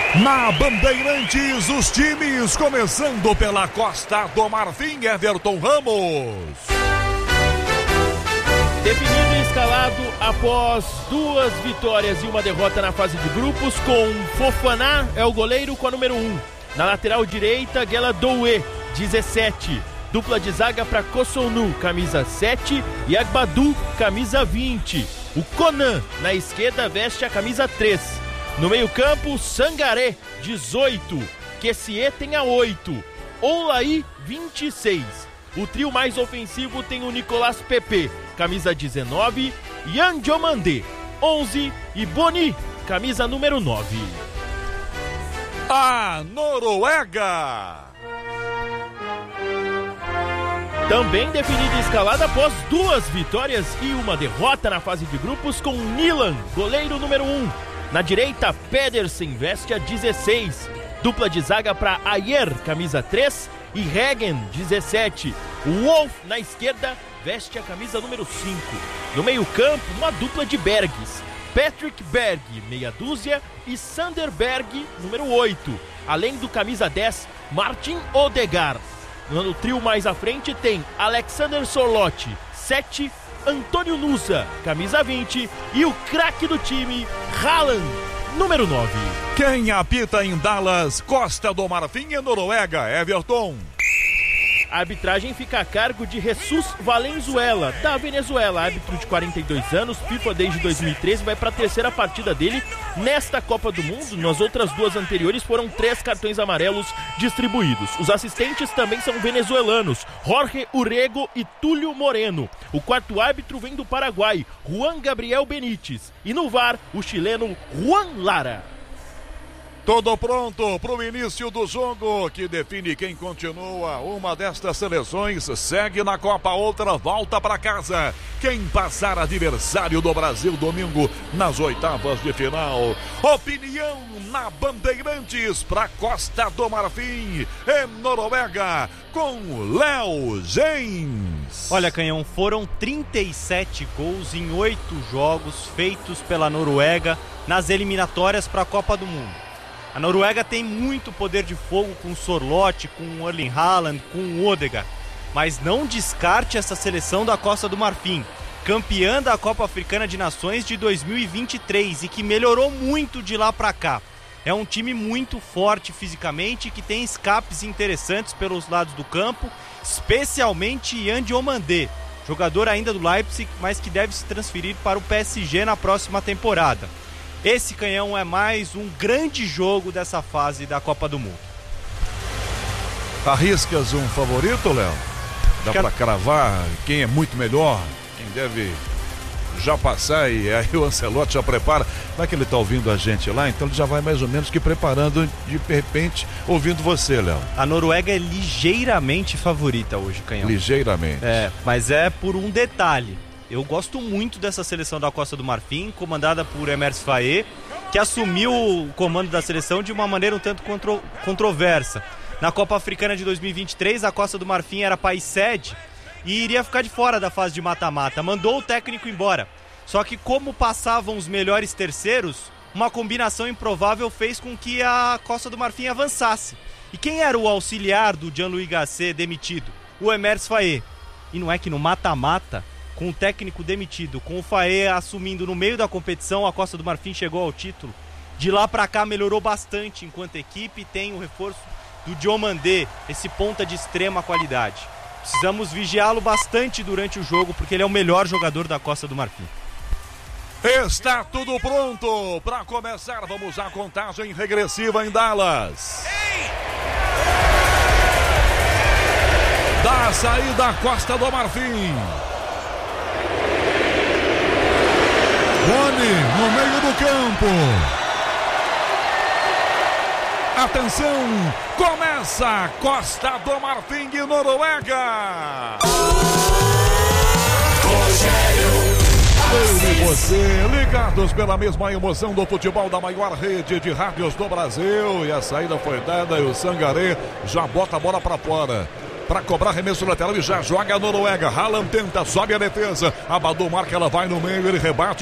Na Bandeirantes, os times, começando pela Costa do Marfim, Everton Ramos. Definido e escalado após 2 vitórias e 1 derrota na fase de grupos, com Fofana é o goleiro com a número 1. Na lateral direita, Guela Doué, 17. Dupla de zaga para Kossonu, camisa 7, e Agbadu, camisa 20. O Conan, na esquerda, veste a camisa 3. No meio-campo, Sangaré, 18. Kessie tem a 8. Oulaí, 26. O trio mais ofensivo tem o Nicolas Pepe, camisa 19. Yan Diomandé, 11. E Boni, camisa número 9. A Noruega. Também definida e escalada após 2 vitórias e 1 derrota na fase de grupos, com Nilan, goleiro número 1. Na direita, Pedersen veste a 16. Dupla de zaga para Ayer, camisa 3, e Regen, 17. O Wolf, na esquerda, veste a camisa número 5. No meio-campo, uma dupla de Bergs. Patrick Berg, meia dúzia, e Sander Berg, número 8. Além do camisa 10, Martin Odegaard. No trio mais à frente tem Alexander Sorloth, 7, Antônio Nusa, camisa 20, e o craque do time, Haaland, número 9. Quem apita em Dallas, Costa do Marfim e Noruega, Everton? A arbitragem fica a cargo de Jesus Valenzuela, da Venezuela, árbitro de 42 anos, FIFA desde 2013, vai para a 3ª partida dele nesta Copa do Mundo. Nas outras 2 anteriores foram 3 cartões amarelos distribuídos. Os assistentes também são venezuelanos, Jorge Urrego e Túlio Moreno. O 4º árbitro vem do Paraguai, Juan Gabriel Benítez. E no VAR, o chileno Juan Lara. Tudo pronto para o início do jogo que define quem continua. Uma destas seleções segue na Copa, outra volta para casa. Quem passar adversário do Brasil domingo nas 8ª de final. Opinião na Bandeirantes para Costa do Marfim e Noruega com Léo Gens. Olha, Canhão, foram 37 gols em 8 jogos feitos pela Noruega nas eliminatórias para a Copa do Mundo. A Noruega tem muito poder de fogo com o Sorloth, com o Erling Haaland, com o Odegaard. Mas não descarte essa seleção da Costa do Marfim, campeã da Copa Africana de Nações de 2023 e que melhorou muito de lá pra cá. É um time muito forte fisicamente, que tem escapes interessantes pelos lados do campo, especialmente Yan Diomandé, jogador ainda do Leipzig, mas que deve se transferir para o PSG na próxima temporada. Esse, Canhão, é mais um grande jogo dessa fase da Copa do Mundo. Arriscas um favorito, Léo? Dá pra cravar quem é muito melhor, quem deve já passar, e aí o Ancelotti já prepara. Não é que ele tá ouvindo a gente lá, então ele já vai mais ou menos que preparando, de repente, ouvindo você, Léo. A Noruega é ligeiramente favorita hoje, Canhão. Ligeiramente. Mas é por um detalhe. Eu gosto muito dessa seleção da Costa do Marfim, comandada por Emers Faé, que assumiu o comando da seleção de uma maneira um tanto controversa. Na Copa Africana de 2023, a Costa do Marfim era país sede e iria ficar de fora da fase de mata-mata. Mandou o técnico embora. Só que como passavam os melhores terceiros, uma combinação improvável fez com que a Costa do Marfim avançasse. E quem era o auxiliar do Jean-Louis Gasset demitido? O Emers Faé. E não é que no mata-mata, com o técnico demitido, com o Faé assumindo no meio da competição, a Costa do Marfim chegou ao título. De lá pra cá melhorou bastante enquanto equipe, tem o reforço do Diomandé, esse ponta de extrema qualidade. Precisamos vigiá-lo bastante durante o jogo, porque ele é o melhor jogador da Costa do Marfim. Está tudo pronto para começar. Vamos à contagem regressiva em Dallas. Da saída Costa do Marfim. Boni no meio do campo. Atenção, começa Costa do Marfim e Noruega. Eu e você, ligados pela mesma emoção do futebol da maior rede de rádios do Brasil. E a saída foi dada e o Sangaré já bota a bola para fora. Para cobrar arremesso lateral e já joga a Noruega. Haaland tenta, sobe a defesa. Agbadu marca, ela vai no meio, ele rebate.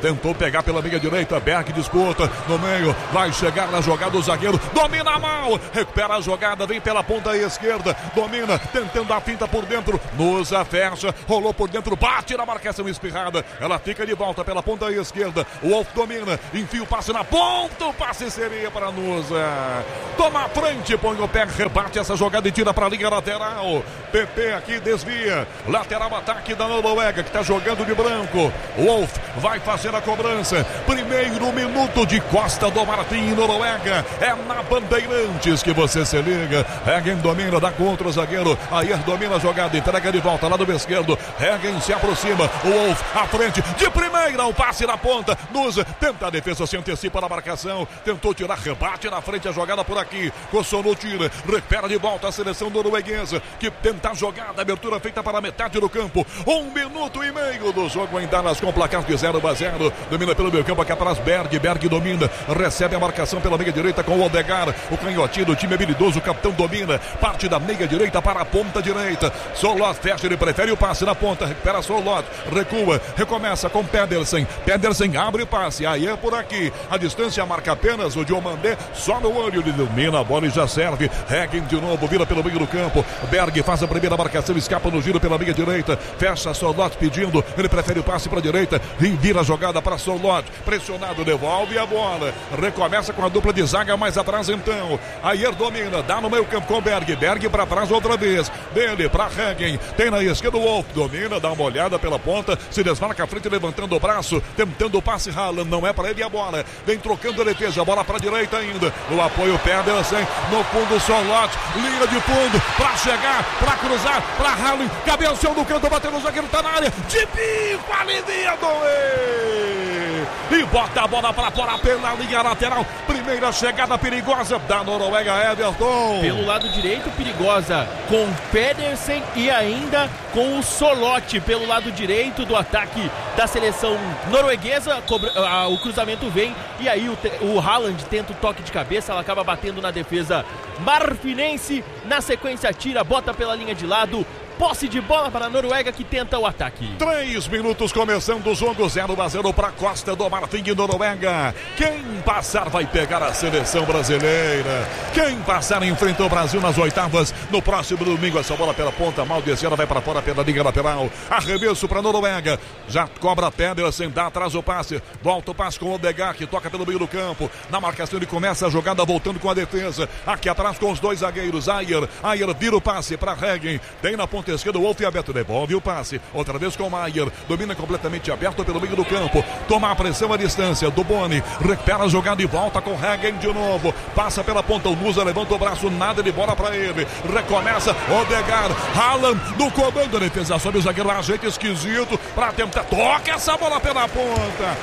tentou pegar pela meia direita, Berg disputa, no meio, vai chegar na jogada o zagueiro, domina mal, recupera a jogada, vem pela ponta esquerda, domina, tentando a finta por dentro, Nusa fecha, rolou por dentro, bate na marcação espirrada, ela fica de volta pela ponta esquerda, o Wolf domina, enfia o passe na ponta, o passe seria para Nusa, toma a frente, põe o pé, rebate essa jogada e tira para a linha lateral, PP aqui desvia, lateral ataque da Noruega que está jogando de branco, o Wolf vai fazer a cobrança, primeiro minuto de Costa do Marfim, Noruega, é na Bandeirantes que você se liga, Hagen domina, dá contra o zagueiro, Ayer domina a jogada, entrega de volta lá do esquerdo, Hagen se aproxima, o Wolf à frente, de primeira, o passe na ponta, Nusa tenta a defesa, se antecipa na marcação, tentou tirar, rebate na frente, a jogada por aqui, Kosono tira, recupera de volta a seleção norueguesa, que tenta a jogada, abertura feita para a metade do campo, 1 minuto e meio do jogo em Dallas com placar de 0-0, domina pelo meio campo aqui atrás, Berg domina, recebe a marcação pela meia direita com o Odegaard, o canhotinho do time habilidoso, o capitão domina, parte da meia direita para a ponta direita, Solot fecha, ele prefere o passe na ponta, recupera Solot, recua, recomeça com Pedersen abre o passe, aí é por aqui, a distância marca apenas o Diomandé, só no olho, ele domina a bola e já serve, Hagen de novo, vira pelo meio do campo, Berg faz a primeira marcação, escapa no giro pela meia direita, fecha Solot pedindo, ele prefere o passe para a direita, vira a jogada para Solot, pressionado, devolve a bola, recomeça com a dupla de zaga mais atrás então, Ayer domina, dá no meio campo com Berg para trás outra vez, dele para Hagen, tem na esquerda o Wolf, domina, dá uma olhada pela ponta, se desmarca a frente levantando o braço, tentando o passe, Haaland, não é para ele a bola, vem trocando a defesa, a bola para a direita ainda, o apoio Pedersen, no fundo Solot, linha de fundo, para chegar, para cruzar, para Haaland, cabeceou no canto, bateu no zagueiro, tá na área, de bico, alivia e bota a bola para fora pela linha lateral, primeira chegada perigosa da Noruega, Everton. Pelo lado direito, perigosa com Pedersen e ainda com o Solot pelo lado direito do ataque da seleção norueguesa, o cruzamento vem e aí o Haaland tenta o toque de cabeça, ela acaba batendo na defesa marfinense, na sequência tira, bota pela linha de lado, posse de bola para a Noruega que tenta o ataque. 3 minutos começando o jogo, 0-0 para Costa do Marfim e Noruega. Quem passar vai pegar a seleção brasileira. Quem passar enfrenta o Brasil nas oitavas no próximo domingo. Essa bola pela ponta, mal descida, vai para fora pela linha lateral. Arremesso para a Noruega. Já cobra Pedersen, dá atrás o passe. Volta o passe com o Odegaard, que toca pelo meio do campo. Na marcação ele começa a jogada voltando com a defesa. Aqui atrás com os dois zagueiros. Ayer vira o passe para Hagen. Tem na ponta esquerda o Wolf aberto, devolve o passe, outra vez com o Maier, domina completamente aberto pelo meio do campo, toma a pressão à distância do Boni, recupera a jogada e volta com Hagen de novo, passa pela ponta, o Nusa levanta o braço, nada de bola para ele, recomeça, Odegaard, Haaland no comando, a defesa sobe o zagueiro, ajeita esquisito para tentar, toca essa bola pela ponta,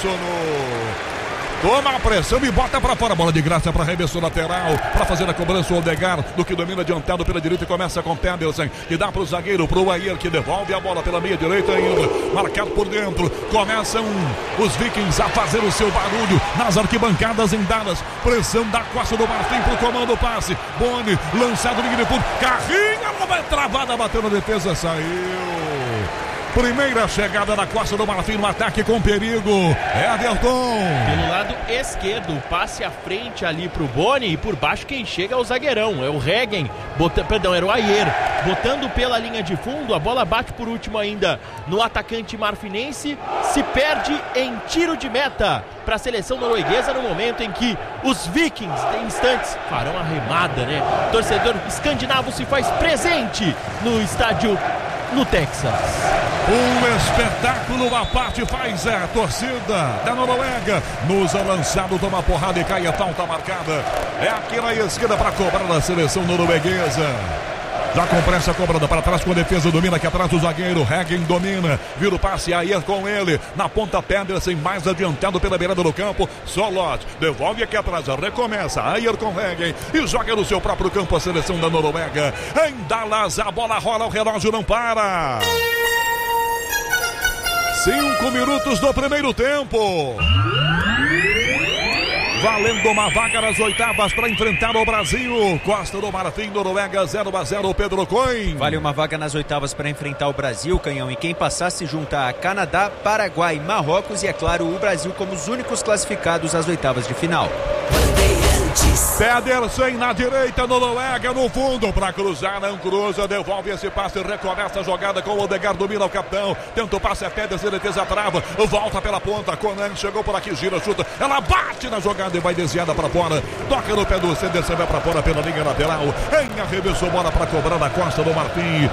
Kosono. Toma a pressão e bota para fora. Bola de graça para arremesso lateral. Para fazer a cobrança o Odegaard. Do que domina adiantado pela direita e começa com Pedersen. Que dá para o zagueiro, para o Ayer, que devolve a bola pela meia direita ainda. Marcado por dentro. Começam os Vikings a fazer o seu barulho nas arquibancadas em Dallas. Pressão da Costa do Marfim para o comando passe. Boni, lançado no de fundo. Carrinha, uma travada, bateu na defesa, saiu. Primeira chegada da Costa do Marfim no ataque com perigo. Everton. Pelo lado esquerdo, passe à frente ali pro Boni e por baixo quem chega é o zagueirão, é o Hagen. Era o Ayer. Botando pela linha de fundo, a bola bate por último ainda no atacante marfinense. Se perde em tiro de meta para a seleção norueguesa no momento em que os Vikings, em instantes, farão a remada, né? O torcedor escandinavo se faz presente no estádio no Texas. Um espetáculo à parte faz a torcida da Noruega. Nusa lançado, toma porrada e cai a falta marcada. É aqui na esquerda para cobrar a seleção norueguesa. Já com pressa cobrada para trás com a defesa, domina aqui atrás o zagueiro, Hagen domina, vira o passe, Ayer com ele, na ponta Pedersen, mais adiantado pela beirada do campo, Solot, devolve aqui atrás, recomeça, Ayer com Hagen, e joga no seu próprio campo a seleção da Noruega. Em Dallas, a bola rola, o relógio não para. 5 minutos do primeiro tempo. valendo uma vaga nas oitavas para enfrentar o Brasil. Costa do Marfim, Noruega 0-0, Pedro Coin. Vale uma vaga nas oitavas para enfrentar o Brasil, Canhão, e quem passar se junta a Canadá, Paraguai, Marrocos e, é claro, o Brasil como os únicos classificados às oitavas de final. Pedersen na direita, Noruega no fundo para cruzar, não cruza, devolve esse passe, recomeça a jogada com o Odegaard, domina o capitão, tenta o passe, é Pedersen, defesa trava, volta pela ponta, Conan chegou por aqui, gira, chuta, ela bate na jogada e vai desviada para fora, toca no pé do Senderson, vai para fora pela linha lateral, em arremessou bola para cobrar na Costa do Marfim.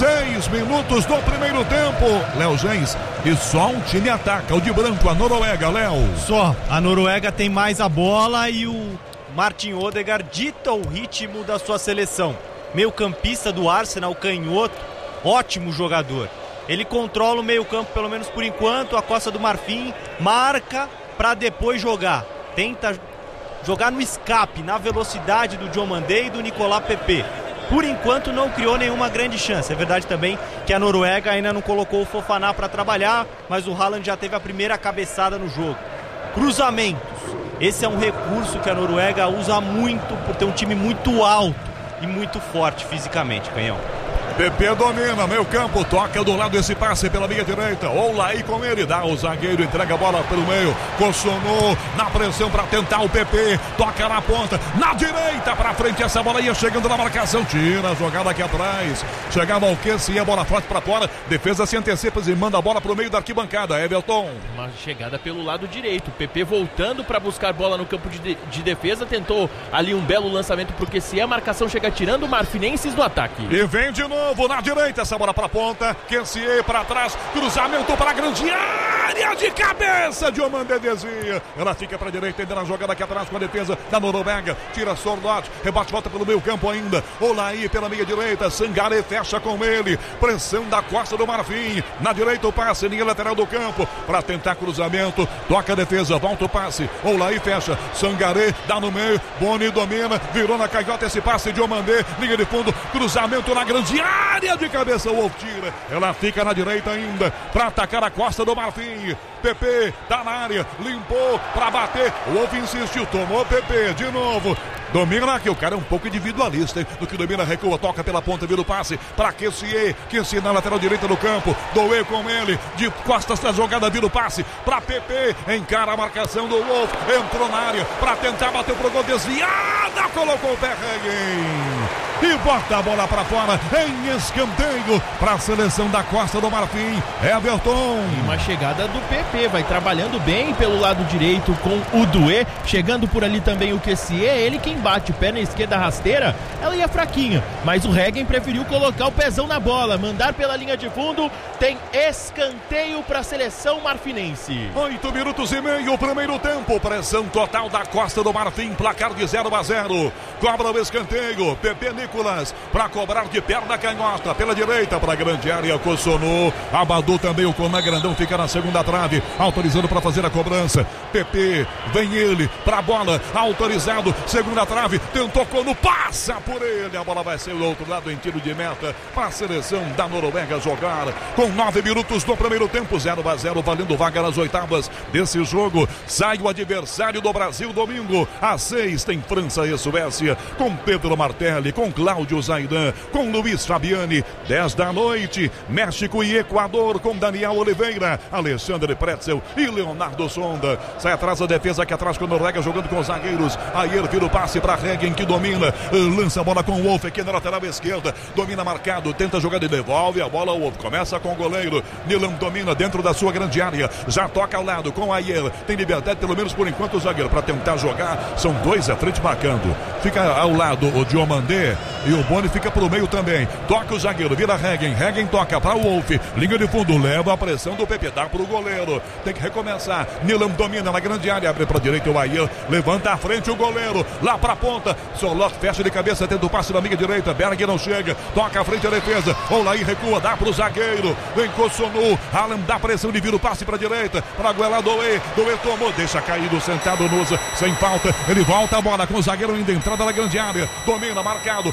6 minutos do primeiro tempo, Léo Gens, e só um time ataca, o de branco, a Noruega, Léo. Só, a Noruega tem mais a bola e o Martin Odegaard dita o ritmo da sua seleção. Meio campista do Arsenal, canhoto, ótimo jogador. Ele controla o meio campo, pelo menos por enquanto. A Costa do Marfim marca para depois jogar. Tenta jogar no escape, na velocidade do Diomandé e do Nicolas Pepe. Por enquanto não criou nenhuma grande chance. É verdade também que a Noruega ainda não colocou o Fofana para trabalhar, mas o Haaland já teve a primeira cabeçada no jogo. Cruzamentos. Esse é um recurso que a Noruega usa muito por ter um time muito alto e muito forte fisicamente, Canhão. Pepe domina, meio campo, toca do lado esse passe pela linha direita, Oulaí com ele, dá o zagueiro, entrega a bola pelo meio, Cossonô na pressão para tentar o Pepe, toca na ponta, na direita para frente, essa bola ia chegando na marcação, tira a jogada aqui atrás, chegava o Kessie, a bola forte para fora, defesa se antecipa e manda a bola pro meio da arquibancada, Everton. Uma chegada pelo lado direito, Pepe voltando para buscar bola no campo de defesa, tentou ali um belo lançamento pro Kessie, a marcação chega tirando o Marfinenses do ataque. E vem de novo na direita, essa bola para ponta, Kessie para trás, cruzamento para a grande área de cabeça, Diomandé desvia, ela fica para a direita, ainda na jogada aqui atrás com a defesa da Noruega, tira Sorloth, rebate, volta pelo meio campo ainda, Oulaí pela meia direita, Sangaré fecha com ele, pressão da Costa do Marfim, na direita o passe, linha lateral do campo, para tentar cruzamento, toca a defesa, volta o passe, Oulaí fecha, Sangaré dá no meio, Boni domina, virou na canhota esse passe, Diomandé, linha de fundo, cruzamento na grande área de cabeça, o Wolf tira, ela fica na direita ainda, para atacar a Costa do Marfim, Pepe tá na área, limpou para bater, o Wolf insistiu, tomou Pepe de novo, domina aqui, o cara é um pouco individualista, hein? Do que domina, recua, toca pela ponta, vira o passe para Kessie na lateral direita do campo, Doué com ele, de costas da jogada, vira o passe para Pepe, encara a marcação do Wolf, entrou na área para tentar bater pro gol, desviada, colocou o pé, e bota a bola para fora em escanteio para a seleção da Costa do Marfim, Everton. E uma chegada do Pepe, vai trabalhando bem pelo lado direito com o Doué, chegando por ali também o Kessie, ele quem bate, perna esquerda rasteira, ela ia fraquinha, mas o Regen preferiu colocar o pezão na bola, mandar pela linha de fundo, tem escanteio para a seleção marfinense. 8 minutos e meio, o primeiro tempo, pressão total da Costa do Marfim, placar de 0-0, cobra o escanteio, Pepe Nicolas, para cobrar de perna canhota, pela direita, para a grande área, Cossonô, Abadu também, o Conan Grandão fica na segunda trave, autorizando para fazer a cobrança, Pepe, vem ele, para a bola, autorizado, segunda trave, tentou Cono, passa por ele, a bola vai ser do outro lado em tiro de meta, para a seleção da Noruega jogar, com 9 minutos do primeiro tempo, 0-0, valendo vaga nas oitavas desse jogo, sai o adversário do Brasil domingo, às 6 tem França e Suécia, com Pedro Martelli, com Cláudio Zaidan, com Luiz Fabiani, 10 da noite, México e Equador, com Daniel Oliveira, Alexandre Pretzel e Leonardo Sonda, sai atrás a defesa aqui atrás com a Noruega jogando com os zagueiros, aí ele vira o passe para Regen que domina, lança a bola com o Wolf aqui na lateral esquerda, domina marcado, tenta jogar e devolve a bola, o Wolf começa com o goleiro, Nilan domina dentro da sua grande área, já toca ao lado com a Ayer, tem liberdade pelo menos por enquanto o zagueiro para tentar jogar, são dois à frente marcando, fica ao lado o Diomandé e o Boni fica pro meio também, toca o zagueiro, vira Regen toca para o Wolf, linha de fundo, leva a pressão do Pepe, dá pro goleiro, tem que recomeçar, Nilan domina na grande área, abre para direita o Ayer, levanta à frente o goleiro, lá pra ponta, Sorloth fecha de cabeça, tenta o passe na linha direita, Berg não chega, toca à frente a defesa, Oulaí recua, dá pro zagueiro, vem Cossonô, Haaland dá pressão de vira o passe pra direita, pra Guelá Doué tomou, deixa caído, sentado Nusa, sem falta, ele volta a bola com o zagueiro ainda entrada na grande área, domina, marcado,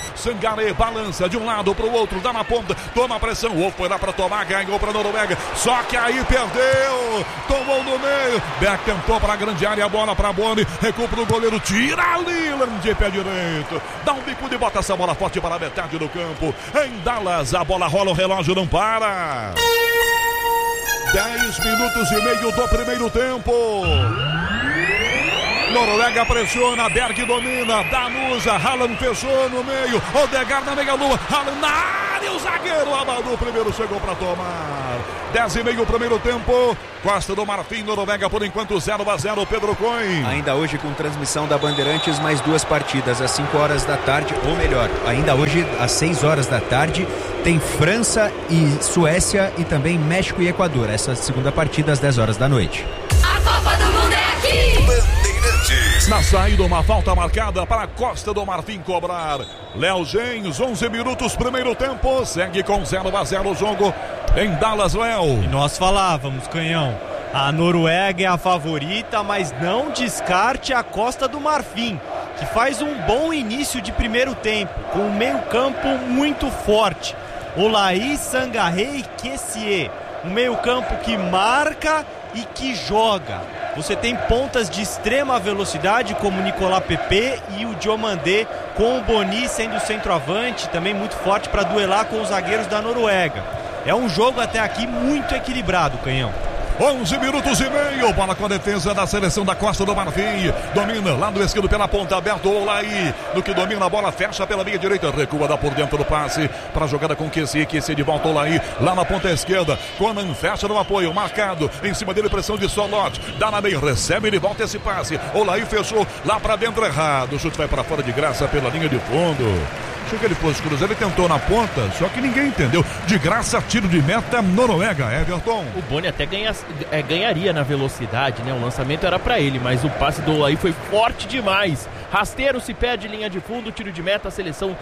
Sangaré balança de um lado pro outro, dá na ponta, toma a pressão. O Wolf foi lá pra tomar, ganhou pra Noruega. Só que aí perdeu. Tomou no meio. Beck tentou pra grande área, a bola pra Boni. Recupera o goleiro, tira Lilan de pé direito. Dá um bicudo e bota essa bola forte para a metade do campo. Em Dallas, a bola rola, o relógio não para. 10 minutos e meio do primeiro tempo. Noruega pressiona, Berg domina, Danusa, Haaland fechou no meio, Odegaard na meia-lua, Haaland na área, o zagueiro Abadu primeiro chegou para tomar. 10 e meio primeiro tempo, Costa do Marfim, Noruega por enquanto 0-0, Pedro Coin. Ainda hoje com transmissão da Bandeirantes, mais 2 partidas às 5 horas da tarde, ou melhor, ainda hoje às 6 horas da tarde, tem França e Suécia e também México e Equador, essa segunda partida às 10 horas da noite. A Copa do Mundo é aqui! Na saída, uma falta marcada para a Costa do Marfim cobrar. Léo Gens, 11 minutos, primeiro tempo. Segue com 0-0 o jogo em Dallas, Léo. E nós falávamos, Canhão, a Noruega é a favorita, mas não descarte a Costa do Marfim, que faz um bom início de primeiro tempo, com um meio campo muito forte. Olaí, Sangaré e Kessié. Um meio campo que marca e que joga. Você tem pontas de extrema velocidade como o Nicolas Pepe e o Diomandé, com o Boni sendo centroavante, também muito forte para duelar com os zagueiros da Noruega. É um jogo até aqui muito equilibrado, Canhão. 11 minutos e meio, bola com a defesa da seleção da Costa do Marfim. Domina, lado esquerdo pela ponta, aberto Olaí. No que domina a bola, fecha pela meia direita, recua, dá por dentro do passe para a jogada com Kessié de volta Olaí, lá na ponta esquerda. Conan fecha no apoio, marcado, em cima dele pressão de Solot, dá na meia, recebe, ele volta esse passe. Olaí fechou, lá para dentro errado, o chute vai para fora de graça pela linha de fundo. Achou que ele fosse cruzar, ele tentou na ponta, só que ninguém entendeu. De graça, tiro de meta, Noruega, Everton. O Boni até ganharia na velocidade, né? O lançamento era pra ele, mas o passe do Olaí foi forte demais. Rasteiro se perde linha de fundo, tiro de meta, seleção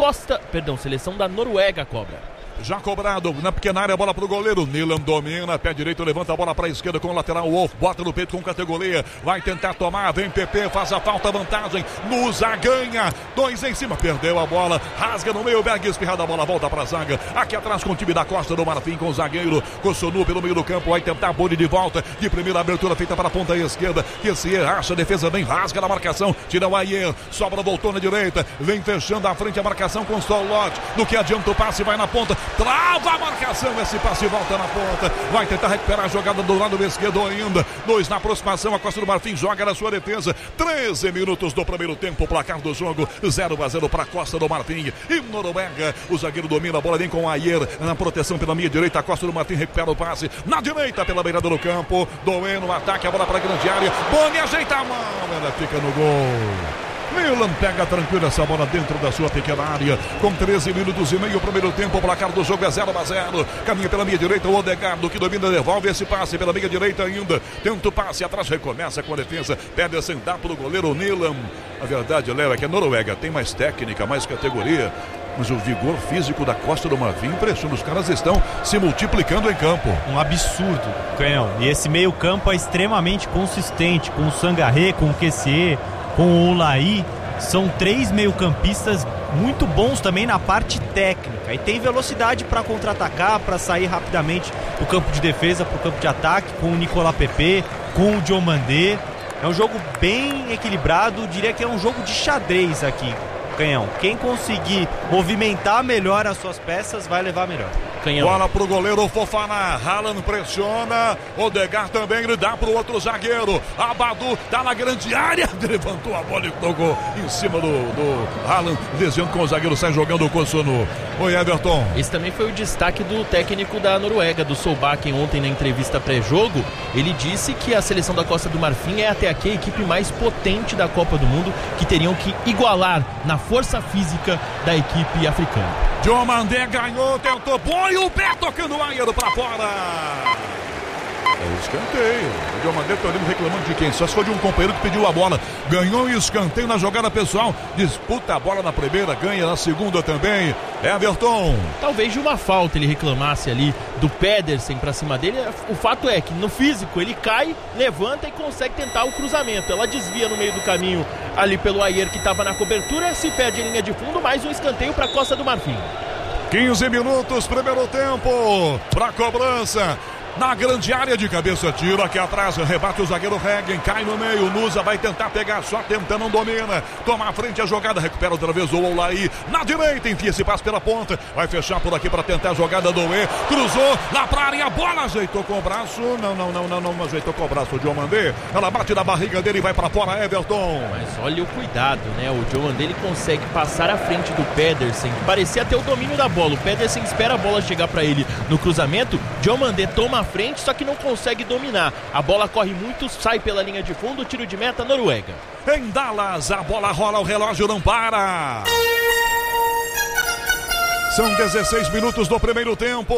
da Noruega cobra. Já cobrado na pequena área, bola pro goleiro. Nilan domina, pé direito, levanta a bola pra esquerda com o lateral. Wolf bota no peito com categoria. Vai tentar tomar, vem PP, faz a falta, vantagem. Nusa ganha, 2 em cima, perdeu a bola, rasga no meio, Berg espirrada, a bola volta pra zaga. Aqui atrás com o time da Costa do Marfim, com o zagueiro Kossonu pelo meio do campo. Vai tentar Boni de volta, de primeira abertura feita para a ponta esquerda. Kessié acha a defesa bem, rasga na marcação, tira o Ayer, sobra, voltou na direita, vem fechando a frente a marcação com o Solot. No que adianta o passe, vai na ponta. Trava a marcação, esse passe volta na ponta. Vai tentar recuperar a jogada do lado esquerdo ainda. 2 na aproximação, a Costa do Marfim joga na sua defesa. 13 minutos do primeiro tempo, placar do jogo 0-0 para a Costa do Marfim. E Noruega, o zagueiro domina a bola, vem com o Ayer na proteção pela meia direita. A Costa do Marfim recupera o passe na direita pela beirada do campo. Doen no ataque, a bola para a grande área. Boni ajeita a mão, ela fica no gol. Milan pega tranquilo essa bola dentro da sua pequena área. Com 13 minutos e meio, primeiro tempo, o placar do jogo é 0-0. Caminha pela minha direita, o Odegaard, que domina, devolve esse passe pela minha direita ainda. Tenta o passe, atrás recomeça com a defesa. Pede a sentar para o goleiro Nilan. A verdade, Léo, é que a Noruega tem mais técnica, mais categoria. Mas o vigor físico da Costa do Marfim impressiona. Os caras estão se multiplicando em campo. Um absurdo, Canhão. E esse meio campo é extremamente consistente, com o Sangaré, com o Kessié, com o Olaí. São 3 meio-campistas muito bons também na parte técnica. E tem velocidade para contra-atacar, para sair rapidamente do campo de defesa para o campo de ataque, com o Nicolas Pepe, com o Diomandé. É um jogo bem equilibrado, diria que é um jogo de xadrez aqui, Canhão. Quem conseguir movimentar melhor as suas peças vai levar melhor. Canhão. Bola pro goleiro Fofana, Haaland pressiona, Odegaard também, ele dá pro outro zagueiro, Abadu tá na grande área, levantou a bola e tocou em cima do Haaland, desviando com o zagueiro, sai jogando o Kossonu. Oi, Everton. Esse também foi o destaque do técnico da Noruega, do Solbakken, ontem na entrevista pré-jogo. Ele disse que a seleção da Costa do Marfim é até aqui a equipe mais potente da Copa do Mundo, que teriam que igualar na força física da equipe africana. Diomandé ganhou, tentou, põe o pé tocando o Ayer pra fora. É escanteio. O Diomandé tá olhando reclamando de quem? Só se for de um companheiro que pediu a bola. Ganhou o escanteio na jogada pessoal. Disputa a bola na primeira, ganha na segunda também. Everton. Talvez de uma falta ele reclamasse ali do Pedersen pra cima dele. O fato é que no físico ele cai, levanta e consegue tentar o cruzamento. Ela desvia no meio do caminho ali pelo Ayer que estava na cobertura. Se perde em linha de fundo, mais um escanteio pra Costa do Marfim. 15 minutos, primeiro tempo, pra cobrança. Na grande área de cabeça, tiro aqui atrás, rebate o zagueiro Regen, cai no meio, Nusa vai tentar pegar, só tentando, não domina, toma a frente a jogada, recupera outra vez o Oulaí, na direita, enfia esse passe pela ponta, vai fechar por aqui para tentar a jogada do E, cruzou, lá pra área, bola, ajeitou com o braço, não ajeitou com o braço o Diomandé, ela bate na barriga dele e vai para fora, Everton. Mas olha o cuidado, né, o Diomandé ele consegue passar à frente do Pedersen, parecia ter o domínio da bola, o Pedersen espera a bola chegar para ele no cruzamento, Diomandé toma frente, só que não consegue dominar. A bola corre muito, sai pela linha de fundo, tiro de meta, Noruega. Em Dallas, a bola rola, o relógio não para. São 16 minutos do primeiro tempo.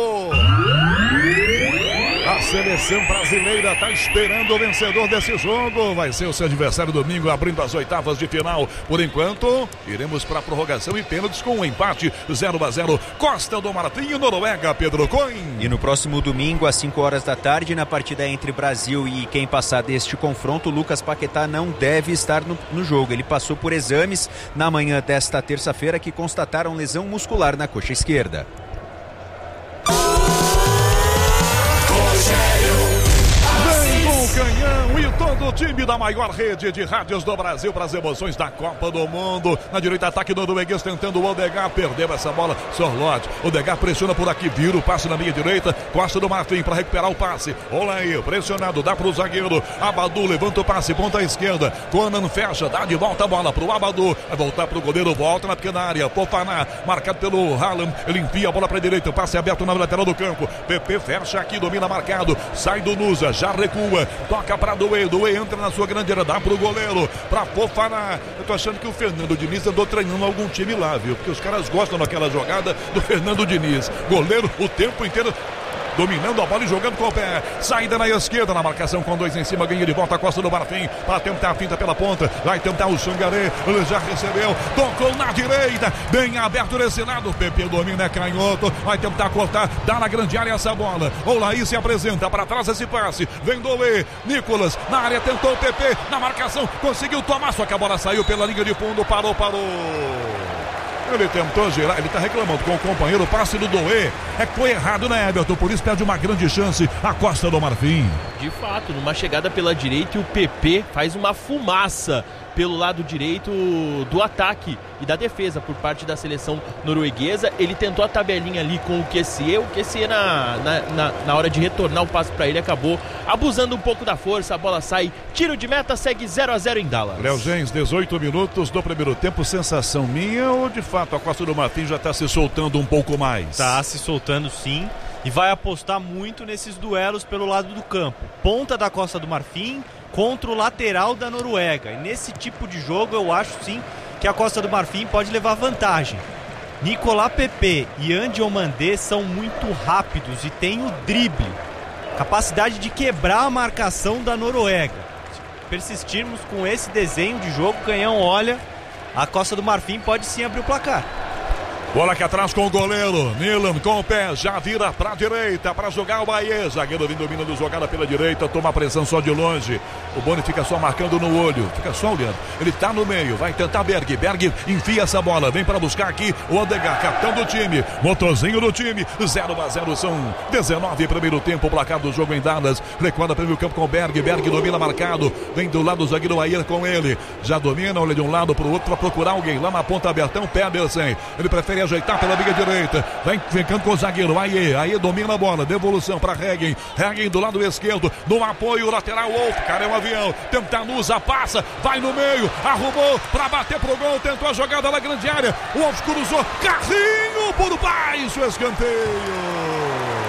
A seleção brasileira está esperando o vencedor desse jogo. Vai ser o seu adversário domingo, abrindo as oitavas de final. Por enquanto, iremos para a prorrogação e pênaltis com um empate 0-0. Costa do Marfim e Noruega, Pedro Coin. E no próximo domingo, às 5 horas da tarde, na partida entre Brasil e quem passar deste confronto, Lucas Paquetá não deve estar no jogo. Ele passou por exames na manhã desta terça-feira que constataram lesão muscular na coxa esquerda. Canhão e todo o time da maior rede de rádios do Brasil para as emoções da Copa do Mundo. Na direita, ataque do norueguês tentando o Odegaard, perdeu essa bola, Sorloth. Odegaard pressiona por aqui, vira o passe na linha direita, Costa do Marfim para recuperar o passe. Olaí, pressionado, dá para o zagueiro. Abadu levanta o passe, ponta esquerda. Conan fecha, dá de volta a bola para o Abadu. Vai voltar para o goleiro, volta na pequena área. Fofaná, marcado pelo Haaland, ele enfia a bola para a direita, passe aberto na lateral do campo. PP fecha aqui, domina marcado, sai do Nusa, já recua. Toca para Doe entra na sua grande área, dá pro goleiro, pra Fofaná. Eu tô achando que o Fernando Diniz andou treinando algum time lá, viu? Porque os caras gostam daquela jogada do Fernando Diniz. Goleiro o tempo inteiro dominando a bola e jogando com o pé. Saída na esquerda, na marcação com 2 em cima, ganha de volta a Costa do Marfim para tentar a finta pela ponta. Vai tentar o Xangaré, ele já recebeu, tocou na direita, bem aberto desse lado. PP domina, é canhoto, vai tentar cortar, dá na grande área essa bola. Oulaí se apresenta para trás esse passe. Vem Doe, Nicolas na área, tentou o PP na marcação, conseguiu tomar, só que a bola saiu pela linha de fundo, parou. Ele tentou girar, ele está reclamando com o companheiro, o passe do Doe foi errado, né, Everton? Por isso perde uma grande chance a Costa do Marfim. De fato, numa chegada pela direita, e o PP faz uma fumaça pelo lado direito do ataque e da defesa por parte da seleção norueguesa. Ele tentou a tabelinha ali com o Kessie na hora de retornar o passe para ele, acabou abusando um pouco da força, a bola sai, tiro de meta, segue 0-0 em Dallas. Léo Gens, 18 minutos do primeiro tempo, sensação minha ou de fato a Costa do Marfim já está se soltando um pouco mais? Está se soltando sim, e vai apostar muito nesses duelos pelo lado do campo. Ponta da Costa do Marfim contra o lateral da Noruega. E nesse tipo de jogo eu acho sim que a Costa do Marfim pode levar vantagem. Nicolas Pepe e Diomandé são muito rápidos e têm o drible, capacidade de quebrar a marcação da Noruega. Se persistirmos com esse desenho de jogo, Canhão, olha, a Costa do Marfim pode sim abrir o placar. Bola aqui atrás com o goleiro, Nilan com o pé, já vira pra direita para jogar o Bahia. Zagueiro vem dominando jogada pela direita, toma a pressão só de longe. O Boni fica só marcando no olho, fica só olhando. Ele tá no meio, vai tentar Berg enfia essa bola, vem para buscar aqui o Odegaard, capitão do time, motorzinho do time. 0-0, são 19 primeiro tempo, placar do jogo em Dallas. Recuada para o campo com o Berg domina marcado, vem do lado do zagueiro Bahia com ele. Já domina, olha de um lado para o outro para procurar alguém lá na ponta abertão, Pedersen. Ele prefere ajeitar pela linha direita, vem ficando com o zagueiro, aí domina a bola, devolução para Regen do lado esquerdo, no apoio lateral, Wolf, cara é um avião, tenta Nusa, passa, vai no meio, arrumou para bater pro gol, tentou a jogada na grande área, o Wolf cruzou, carrinho por baixo, escanteio.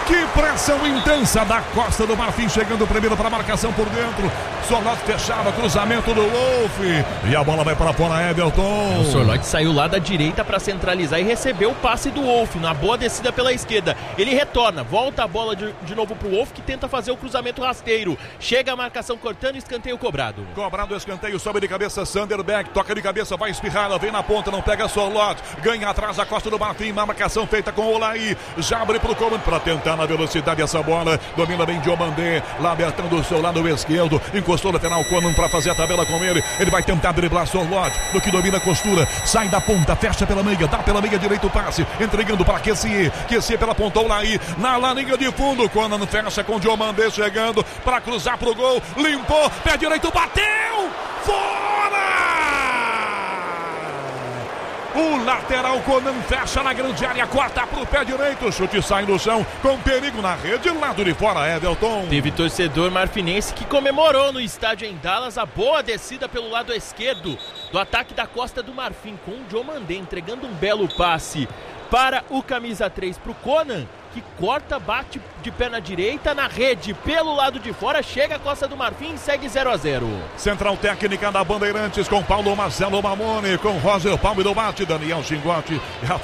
Que pressão intensa da Costa do Marfim, chegando primeiro para a marcação por dentro. Sorlote fechava, cruzamento do Wolf. E a bola vai para fora, Everton. O Sorlote saiu lá da direita para centralizar e recebeu o passe do Wolf, na boa descida pela esquerda. Ele retorna, volta a bola de novo pro Wolf, que tenta fazer o cruzamento rasteiro. Chega a marcação cortando, escanteio cobrado. Cobrado o escanteio, sobe de cabeça Sanderbeck, toca de cabeça, vai espirrada, vem na ponta, não pega Sorlote. Ganha atrás a Costa do Marfim, uma marcação feita com o Olaí. Já abre pro comando para tentar na velocidade essa bola. Domina bem Diomandé, lá abertando do seu lado esquerdo. Encostou o lateral Conan para fazer a tabela com ele. Ele vai tentar driblar Sorlote, no que domina a costura. Sai da ponta, fecha pela meia, dá pela meia direito o passe. Entregando para Kessier. Kessier pela ponta, Olaí. Na linha de fundo, Conan fecha com Diomandé chegando para cruzar pro gol. Limpou, pé direito, bateu! Fora! O lateral Conan fecha na grande área, corta pro pé direito, chute sai no chão, com perigo na rede, lado de fora, Everton. Teve torcedor marfinense que comemorou no estádio em Dallas a boa descida pelo lado esquerdo do ataque da Costa do Marfim, com o Diomandé entregando um belo passe para o camisa 3 pro Conan, que corta, bate de perna direita na rede, pelo lado de fora, chega a Costa do Marfim e segue 0-0. Central técnica da Bandeirantes com Paulo Marcelo Mamone, com Roger Palme do Bate, Daniel Xingote, Rafael